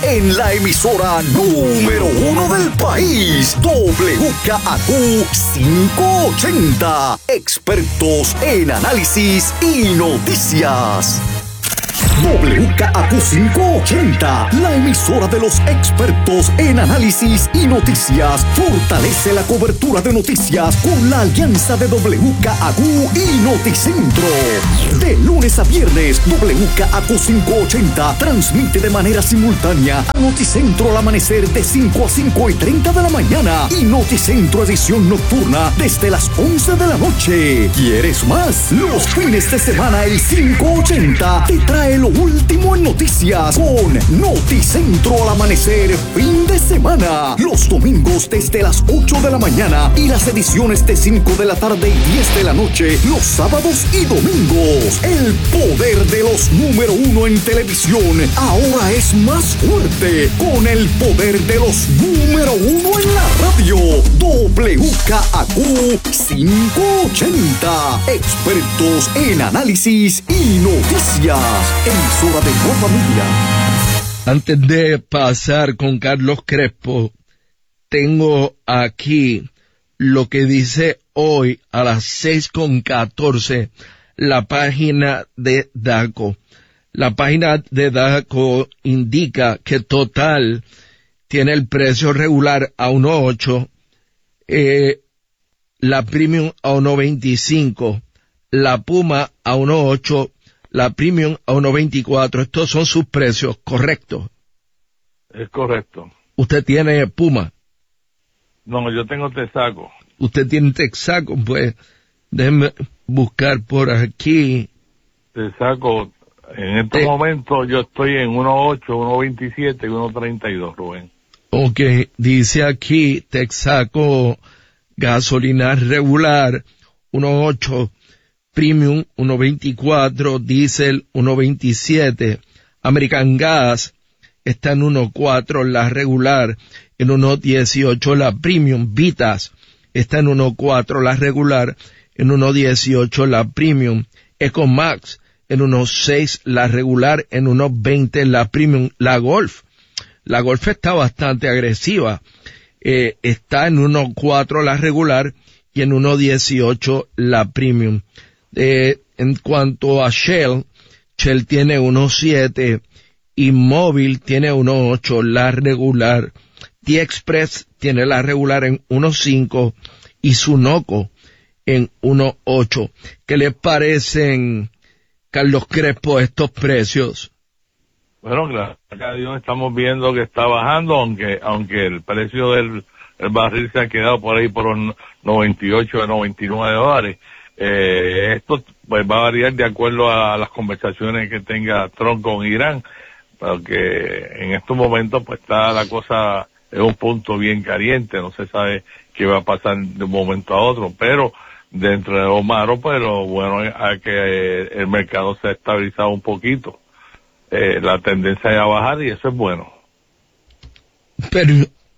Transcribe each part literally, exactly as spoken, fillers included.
en la emisora número uno del país, W K A Q quinientos ochenta, expertos en análisis y noticias. W K A Q quinientos ochenta, la emisora de los expertos en análisis y noticias, fortalece la cobertura de noticias con la alianza de W K A Q y Noticentro. De lunes a viernes, W K A Q quinientos ochenta transmite de manera simultánea a Noticentro al amanecer de cinco a cinco y treinta de la mañana y Noticentro edición nocturna desde las once de la noche. ¿Quieres más? Los fines de semana el quinientos ochenta te trae lo último en noticias con Noticentro al amanecer fin de semana. Los domingos desde las ocho de la mañana y las ediciones de cinco de la tarde y diez de la noche los sábados y domingos. El poder de los número uno en televisión ahora es más fuerte con el poder de los número uno en la radio. W K A Q quinientos ochenta, expertos en análisis y noticias. Emisora de Nueva Media. Antes de pasar con Carlos Crespo, tengo aquí lo que dice hoy a las seis con catorce la página de DACO. La página de DACO indica que Total tiene el precio regular a uno punto ocho, eh, la Premium a uno punto veinticinco, la Puma a uno punto ocho, la Premium a uno punto veinticuatro. Estos son sus precios, ¿correcto? Es correcto. ¿Usted tiene Puma? No, yo tengo Texaco. ¿Usted tiene Texaco? Pues déjeme buscar por aquí. Texaco, en estos eh, momentos yo estoy en uno punto ocho, uno punto veintisiete y uno punto treinta y dos, Rubén. Ok, dice aquí Texaco gasolina regular uno punto ocho, Premium uno punto veinticuatro, Diesel uno punto veintisiete, American Gas está en uno punto cuatro, la regular en uno punto dieciocho, la Premium. Vitas está en uno punto cuatro, la regular en uno punto dieciocho, la Premium. Ecomax en uno punto seis, la regular en uno punto veinte, la Premium. La Golf, la Golf está bastante agresiva, eh, está en uno punto cuatro la regular y en uno punto dieciocho la Premium. Eh, en cuanto a Shell, Shell tiene uno punto siete y Móvil tiene uno punto ocho, la regular. T-Express tiene la regular en uno punto cinco y Sunoco en uno punto ocho. ¿Qué les parecen, Carlos Crespo, estos precios? Bueno, gracias a Dios estamos viendo que está bajando, aunque aunque el precio del el barril se ha quedado por ahí por un noventa y ocho a noventa y nueve dólares. Eh, esto pues va a variar de acuerdo a las conversaciones que tenga Trump con Irán, porque en estos momentos pues está la cosa en un punto bien caliente, no se sabe qué va a pasar de un momento a otro, pero dentro de lo malo, pues lo bueno es a que el mercado se ha estabilizado un poquito, eh, la tendencia es a bajar y eso es bueno. Pero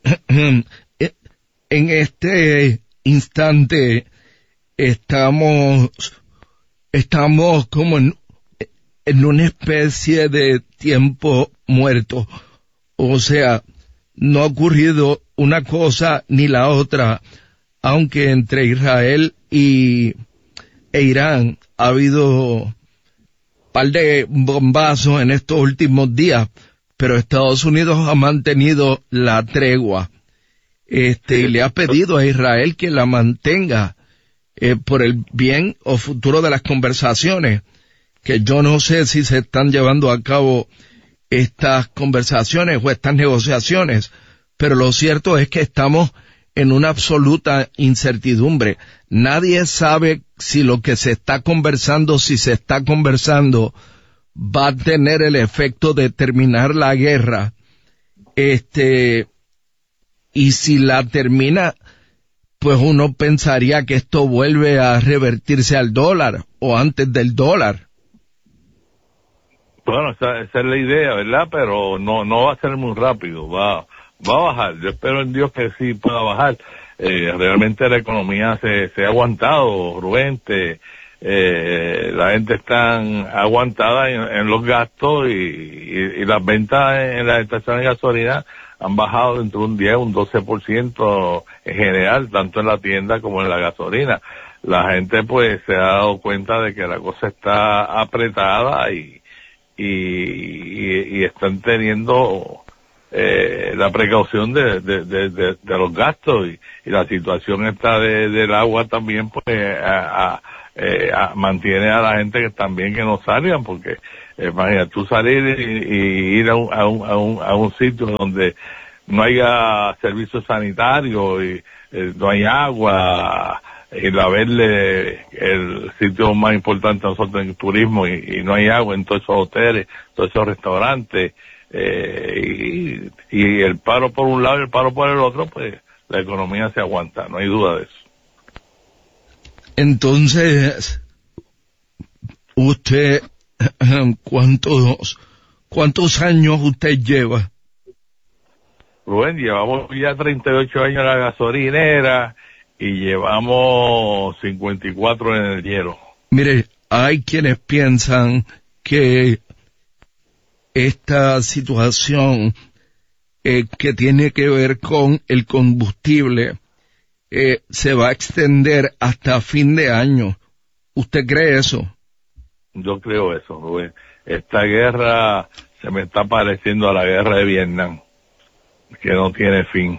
en este instante estamos estamos como en, en una especie de tiempo muerto, o sea, no ha ocurrido una cosa ni la otra, aunque entre Israel y e Irán ha habido un par de bombazos en estos últimos días, pero Estados Unidos ha mantenido la tregua, este, y le ha pedido a Israel que la mantenga eh, por el bien o futuro de las conversaciones, que yo no sé si se están llevando a cabo estas conversaciones o estas negociaciones, pero lo cierto es que estamos en una absoluta incertidumbre. Nadie sabe si lo que se está conversando, si se está conversando, va a tener el efecto de terminar la guerra, este, y si la termina, pues uno pensaría que esto vuelve a revertirse al dólar o antes del dólar. Bueno, esa, esa es la idea, ¿verdad? Pero no no va a ser muy rápido, va va a bajar. Yo espero en Dios que sí pueda bajar. Eh, realmente la economía se, se ha aguantado, Rubén. Te, eh, la gente está aguantada en, en los gastos y, y, y las ventas en las estaciones de gasolina han bajado entre un diez, un doce por ciento en general, tanto en la tienda como en la gasolina. La gente pues se ha dado cuenta de que la cosa está apretada y, y, y, y están teniendo eh, la precaución de, de, de, de, de los gastos y, y la situación esta de, del agua también pues a, a, eh, a, mantiene a la gente que también que no salgan porque eh, imagina tú salir y, y ir a un, a, un, a, un, a un sitio donde no haya servicios sanitarios y eh, no hay agua y la verle el sitio más importante nosotros en el turismo y, y no hay agua en todos esos hoteles, todos esos restaurantes eh, y, y el paro por un lado y el paro por el otro, pues la economía se aguanta, no hay duda de eso. Entonces, usted, ¿cuántos, cuántos años usted lleva? Rubén, llevamos ya treinta y ocho años en la gasolinera y llevamos cincuenta y cuatro en el hielo. Mire, hay quienes piensan que esta situación eh, que tiene que ver con el combustible eh, se va a extender hasta fin de año. ¿Usted cree eso? Yo creo eso, Rubén. Esta guerra se me está pareciendo a la guerra de Vietnam, que no tiene fin.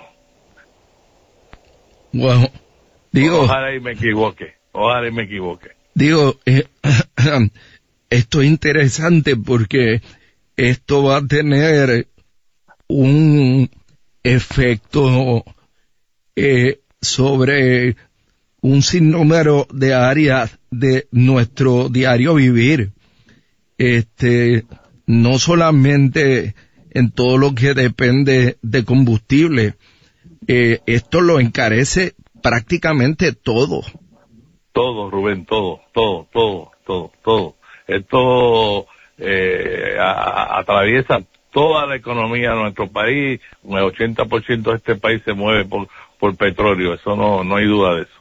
Bueno, digo... Ojalá y me equivoque, ojalá y me equivoque. Digo, eh, esto es interesante porque esto va a tener un efecto eh, sobre un sinnúmero de áreas de nuestro diario vivir. Este, no solamente en todo lo que depende de combustible, eh, esto lo encarece prácticamente todo. Todo, Rubén, todo, todo, todo, todo, todo. Esto eh, a, a, atraviesa toda la economía de nuestro país. Un ochenta por ciento de este país se mueve por, por petróleo, eso no, no hay duda de eso.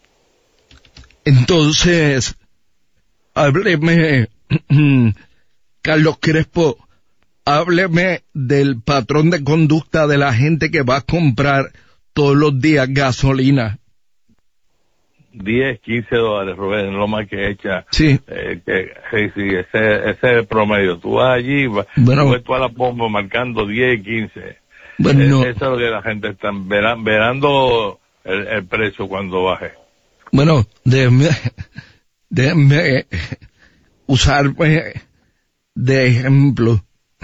Entonces, hábleme, Carlos Crespo, hábleme del patrón de conducta de la gente que va a comprar todos los días gasolina. diez, quince dólares, Rubén, lo más que echa. Sí. Eh, que, sí, sí, ese, ese es el promedio. Tú vas allí, vas, bueno, tú ves toda la pompa marcando diez, quince. Bueno, eh, eso es lo que la gente está verando, verando el, el precio cuando baje. Bueno, déjeme, déjeme usarme de ejemplo.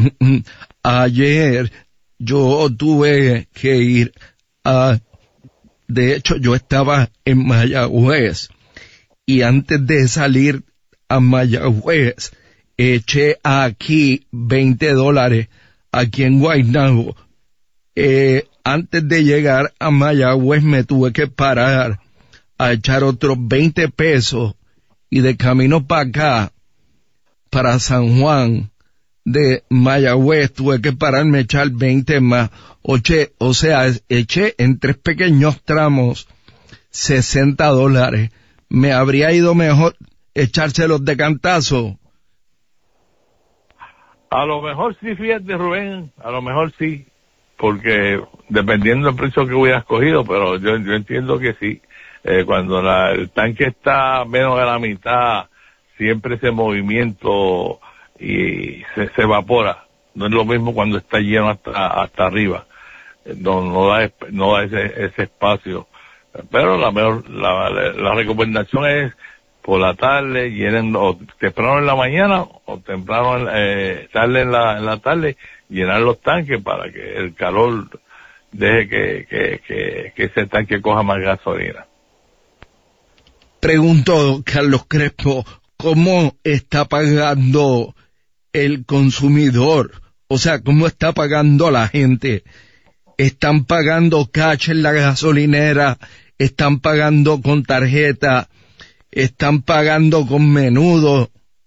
Ayer yo tuve que ir a, de hecho yo estaba en Mayagüez y antes de salir a Mayagüez eché aquí veinte dólares aquí en Guaynabo. Eh, antes de llegar a Mayagüez me tuve que parar a echar otros veinte pesos y de camino para acá, para San Juan, de Mayagüez, tuve que pararme a echar veinte más. Oche, o sea, eché en tres pequeños tramos sesenta dólares. ¿Me habría ido mejor echárselos de cantazo? A lo mejor sí, fíjate, Rubén, a lo mejor sí, porque dependiendo del precio que hubieras cogido, pero yo, yo entiendo que sí. Eh, cuando la, el tanque está menos de la mitad, siempre ese movimiento y se, se evapora. No es lo mismo cuando está lleno hasta hasta arriba. No, no da no da ese, ese espacio. Pero la mejor la, la recomendación es por la tarde, llenen, o temprano en la mañana o temprano eh, tarde en la, en la tarde, llenar los tanques para que el calor deje que, que, que, que ese tanque coja más gasolina. Pregunto, Carlos Crespo, ¿cómo está pagando el consumidor? O sea, ¿cómo está pagando la gente? ¿Están pagando cash en la gasolinera? ¿Están pagando con tarjeta? ¿Están pagando con menudo?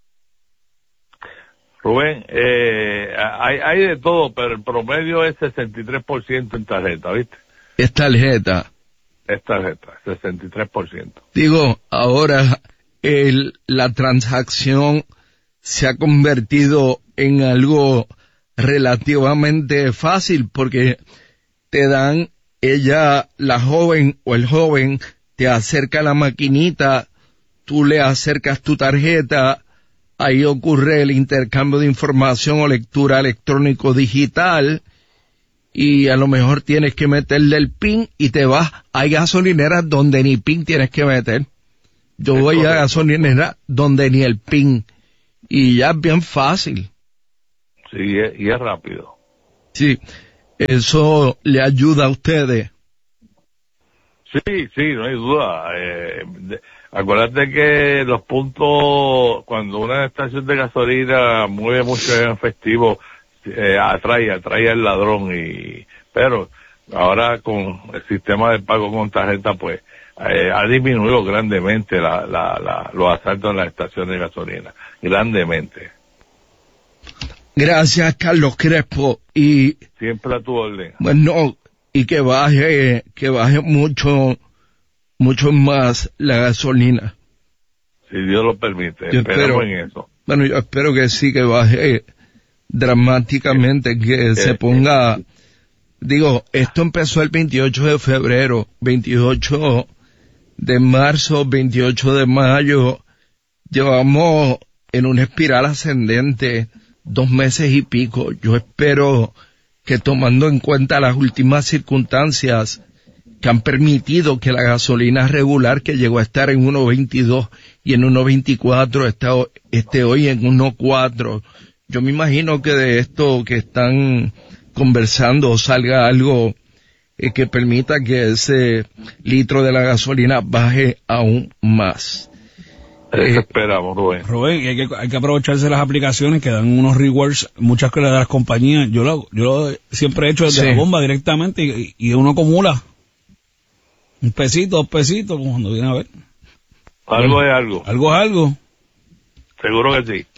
Rubén, eh, hay, hay de todo, pero el promedio es sesenta y tres por ciento en tarjeta, ¿viste? Es tarjeta. Es tarjeta, sesenta y tres por ciento. Digo, ahora el, la transacción se ha convertido en algo relativamente fácil porque te dan, ella, la joven o el joven, te acerca la maquinita, tú le acercas tu tarjeta, ahí ocurre el intercambio de información o lectura electrónico digital, y a lo mejor tienes que meterle el PIN y te vas. Hay gasolineras donde ni PIN tienes que meter. Yo voy a gasolineras donde ni el PIN, y ya es bien fácil. Sí, y es, y es rápido. Sí, eso le ayuda a ustedes. Sí, sí, no hay duda. Eh, de, acuérdate que los puntos, cuando una estación de gasolina mueve mucho en efectivo, eh, atrae, atrae al ladrón. Y pero ahora con el sistema de pago con tarjeta, pues eh, ha disminuido grandemente la, la, la, los asaltos en las estaciones de gasolina, grandemente. Gracias, Carlos Crespo, y siempre a tu orden. Bueno, y que baje, que baje mucho, mucho más la gasolina. Si Dios lo permite, yo esperemos espero, en eso. Bueno, yo espero que sí, que baje dramáticamente, que eh, se eh, ponga, eh. digo, esto empezó el veintiocho de febrero, veintiocho de marzo, veintiocho de mayo, llevamos en una espiral ascendente dos meses y pico. Yo espero que, tomando en cuenta las últimas circunstancias que han permitido que la gasolina regular, que llegó a estar en uno veintidós y en uno veinticuatro, está, esté hoy en uno cuatro. Yo me imagino que de esto que están conversando salga algo eh, que permita que ese litro de la gasolina baje aún más. Eso esperamos, Rubén. Rubén, hay que, hay que aprovecharse de las aplicaciones que dan unos rewards, muchas de las compañías. Yo lo, yo lo siempre he hecho desde sí. la bomba directamente y, y uno acumula un pesito, dos pesitos, cuando viene a ver. Algo es algo. Algo es algo. Seguro que sí.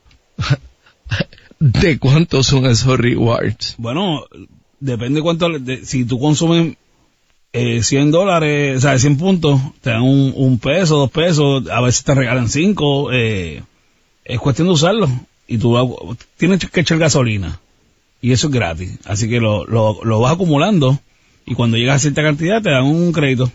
¿De cuántos son esos rewards? Bueno, depende cuánto, de, si tú consumes eh, cien dólares, o sea, cien puntos, te dan un, un peso, dos pesos, a veces te regalan cinco, eh, es cuestión de usarlo, y tú tienes que echar gasolina, y eso es gratis, así que lo, lo, lo vas acumulando, y cuando llegas a cierta cantidad te dan un crédito.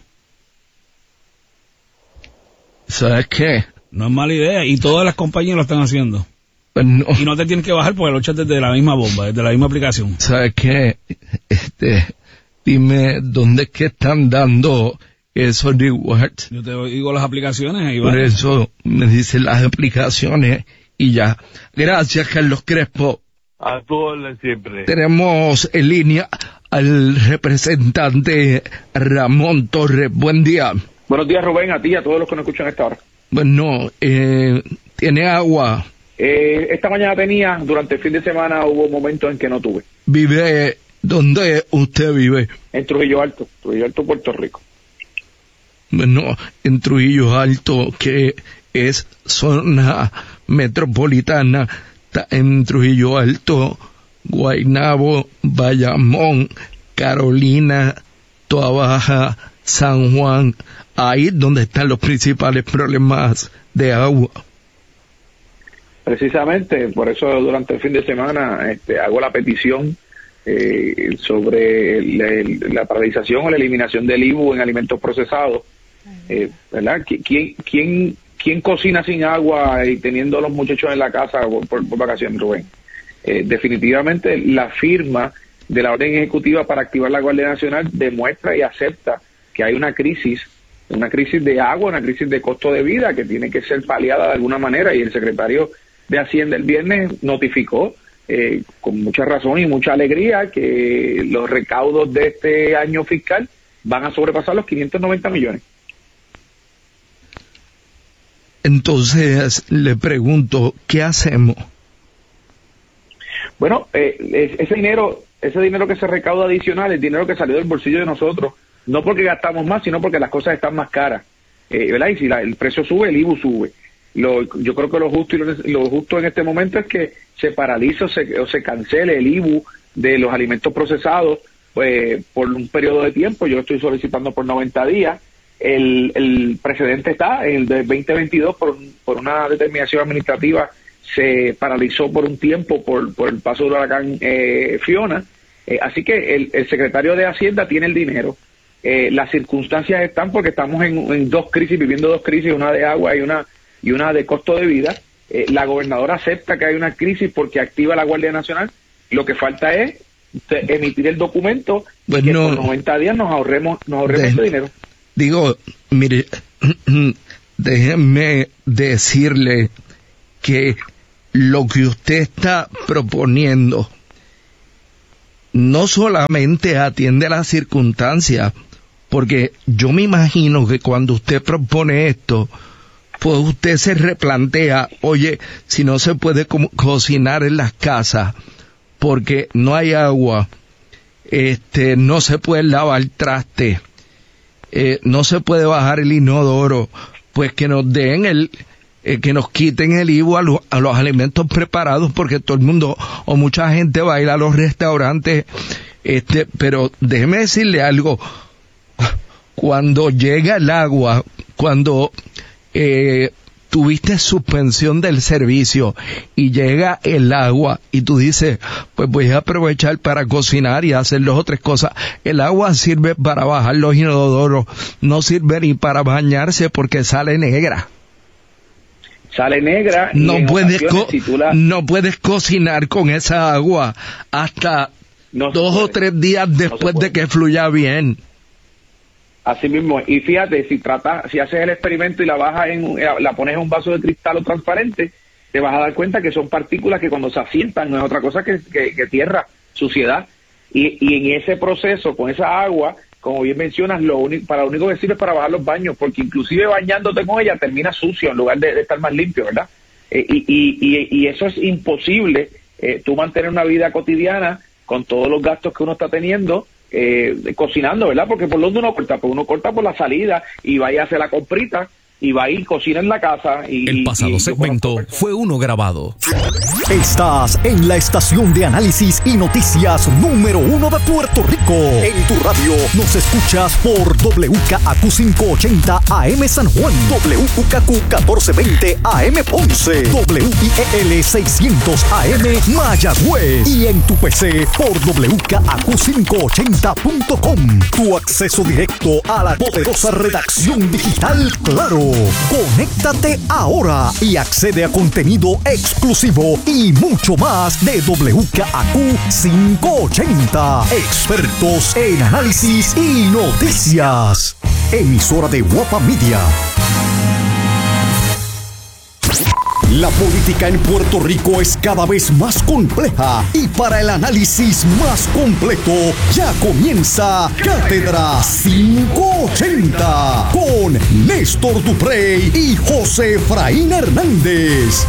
¿Sabes qué? No es mala idea, y todas las compañías lo están haciendo. Pues no. Y no te tienes que bajar porque lo echas desde la misma bomba, desde la misma aplicación. ¿Sabes qué? Este, dime, ¿dónde es que están dando esos rewards? Yo te digo las aplicaciones. Ahí Por van. eso me dicen las aplicaciones y ya. Gracias, Carlos Crespo. A tu orden siempre. Tenemos en línea al representante Ramón Torres. Buen día. Buenos días, Rubén, a ti y a todos los que nos escuchan a esta hora. Bueno, eh, ¿tiene agua? Eh, esta mañana tenía, durante el fin de semana hubo momentos en que no tuve. ¿Vive? ¿Dónde usted vive? En Trujillo Alto, Trujillo Alto, Puerto Rico. Bueno, en Trujillo Alto, que es zona metropolitana, en Trujillo Alto, Guaynabo, Bayamón, Carolina, Toa Baja, San Juan, ahí es donde están los principales problemas de agua. Precisamente, por eso durante el fin de semana este, hago la petición eh, sobre el, el, la paralización o la eliminación del I B U en alimentos procesados. Eh, ¿verdad? ¿Quién, quién, ¿Quién cocina sin agua y teniendo a los muchachos en la casa por, por, por vacaciones, Rubén? Eh, definitivamente la firma de la orden ejecutiva para activar la Guardia Nacional demuestra y acepta que hay una crisis, una crisis de agua, una crisis de costo de vida que tiene que ser paliada de alguna manera, y el secretario de Hacienda el viernes notificó eh, con mucha razón y mucha alegría que los recaudos de este año fiscal van a sobrepasar los quinientos noventa millones. Entonces le pregunto, ¿qué hacemos? Bueno, eh, ese dinero, ese dinero que se recauda adicional, el dinero que salió del bolsillo de nosotros, no porque gastamos más, sino porque las cosas están más caras, eh, ¿verdad? Y si la, el precio sube, el I B U sube. Lo, yo creo que lo justo y lo, lo justo en este momento es que se paralice o se, o se cancele el I B U de los alimentos procesados pues, por un periodo de tiempo. Yo estoy solicitando por noventa días. el, el precedente está, el del veinte veintidós, por, por una determinación administrativa, se paralizó por un tiempo por, por el paso del huracán eh, Fiona. Eh, así que el, el secretario de Hacienda tiene el dinero. Eh, las circunstancias están porque estamos en, en dos crisis, viviendo dos crisis, una de agua y una y una de costo de vida. Eh, la gobernadora acepta que hay una crisis porque activa la Guardia Nacional. Lo que falta es emitir el documento y que por noventa días nos ahorremos nos ahorremos de, ese dinero. Digo, mire, déjenme decirle que lo que usted está proponiendo no solamente atiende a las circunstancias, porque yo me imagino que cuando usted propone esto, pues usted se replantea, oye, si no se puede co- cocinar en las casas porque no hay agua, este, no se puede lavar traste, eh, no se puede bajar el inodoro, pues que nos den el, eh, que nos quiten el I V U a, lo, a los alimentos preparados, porque todo el mundo o mucha gente va a ir a los restaurantes, este, pero déjeme decirle algo, cuando llega el agua, cuando eh, tuviste suspensión del servicio y llega el agua y tú dices, pues voy a aprovechar para cocinar y hacer dos o tres cosas. El agua sirve para bajar los inodoros, no sirve ni para bañarse porque sale negra. Sale negra. Y no puedes co- si tú la... no puedes cocinar con esa agua hasta no dos o tres días después no de que fluya bien. Así mismo, y fíjate, si trata, si haces el experimento y la bajas en, la pones en un vaso de cristal o transparente, te vas a dar cuenta que son partículas que cuando se asientan no es otra cosa que, que, que tierra, suciedad, y, y en ese proceso, con esa agua, como bien mencionas, lo único, para lo único que sirve es para bajar los baños, porque inclusive bañándote con ella termina sucio en lugar de, de estar más limpio, ¿verdad? Eh, y, y, y, y eso es imposible, eh, tú mantener una vida cotidiana con todos los gastos que uno está teniendo, Eh, cocinando, ¿verdad? Porque por donde uno corta, pues uno corta por la salida y va y hace la comprita y va y cocina en la casa. Y, el pasado y, segmento fue uno grabado. Estás en la estación de análisis y noticias número uno de Puerto Rico. En tu radio nos escuchas por W K A Q quinientos ochenta A M San Juan, W U K Q catorce veinte A M Ponce, W I E L seiscientos A M Mayagüez y en tu P C por W K A Q quinientos ochenta punto com. Tu acceso directo a la poderosa redacción digital Claro. Conéctate ahora y accede a contenido exclusivo y mucho más de W K A Q quinientos ochenta. Expertos en análisis y noticias. Emisora de Guapa Media. La política en Puerto Rico es cada vez más compleja y para el análisis más completo ya comienza Cátedra quinientos ochenta con Néstor Duprey y José Efraín Hernández.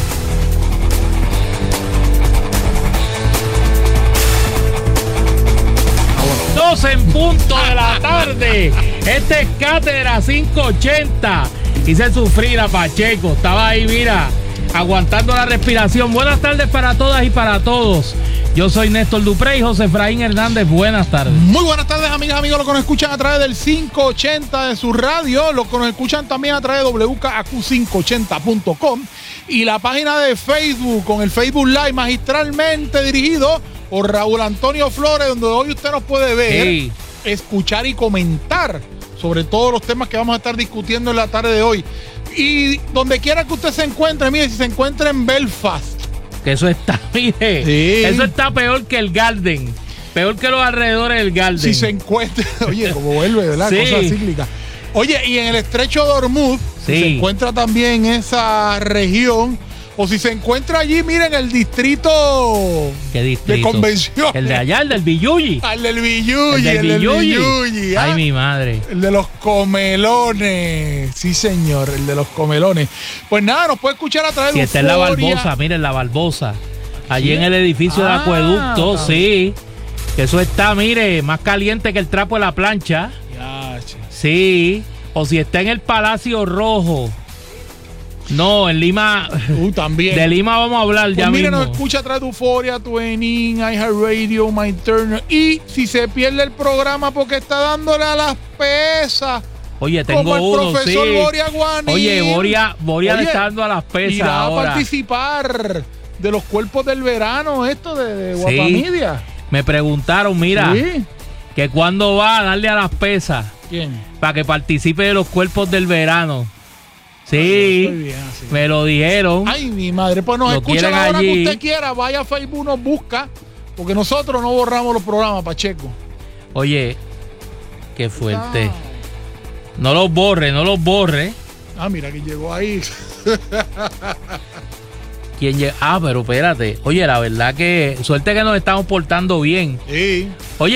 doce en punto de la tarde. Este es Cátedra quinientos ochenta. Hice sufrir a Pacheco. Estaba ahí, mira, aguantando la respiración. Buenas tardes para todas y para todos. Yo soy Néstor Duprey y José Efraín Hernández. Buenas tardes. Muy buenas tardes, amigas, amigos. Los que nos escuchan a través del quinientos ochenta de su radio. Los que nos escuchan también a través de W K A Q quinientos ochenta punto com. Y la página de Facebook, con el Facebook Live magistralmente dirigido por Raúl Antonio Flores, donde hoy usted nos puede ver, sí, escuchar y comentar sobre todos los temas que vamos a estar discutiendo en la tarde de hoy. Y donde quiera que usted se encuentre, mire, si se encuentra en Belfast, que eso está, mire, sí, eso está peor que el Garden, peor que los alrededores del Garden. Si se encuentra, oye, como vuelve, ¿verdad? Sí. Cosas cíclicas. Oye, y en el estrecho de Hormuz, sí, si se encuentra también en esa región, o si se encuentra allí, miren, el distrito, ¿qué distrito? De convención. El de allá, el del Billuyi. El del Billuyi, el del el del Billuyi. Billuyi. Ay, ¿ah? mi madre. El de los comelones. Sí, señor, el de los comelones. Pues nada, nos puede escuchar a través si de está en la Barbosa, miren, la Barbosa. Allí, ¿sí?, en el edificio ah, del acueducto, sí. Que eso está, mire, más caliente que el trapo de la plancha. Ya, che. Sí. O si está en el Palacio Rojo. No, en Lima. Uh, también. De Lima vamos a hablar pues ya mira, mismo. Nos escucha a través de Euphoria, Tuenin, iHeartRadio, My Turner. Y si se pierde el programa porque está dándole a las pesas, Oye, tengo como el uno, profesor sí. Boria Guanín. Oye, Boria, Boria Oye, le está dando a las pesas irá ahora. a participar de los cuerpos del verano, esto de, de Sí. Guapamidia. Me preguntaron, mira, Sí. que cuándo va a darle a las pesas ¿Quién? para que participe de los cuerpos del verano. Ay, Sí, yo estoy bien así. me lo dijeron. Ay, mi madre, pues nos Lo escucha a quieren la hora allí. que usted quiera, vaya a Facebook, nos busca, porque nosotros no borramos los programas, Pacheco. Oye, qué fuerte. No los borre, no los borre. Ah, mira que llegó ahí. ¿Quién llega? Ah, pero espérate. Oye, la verdad que suerte que nos estamos portando bien. Sí. Oye,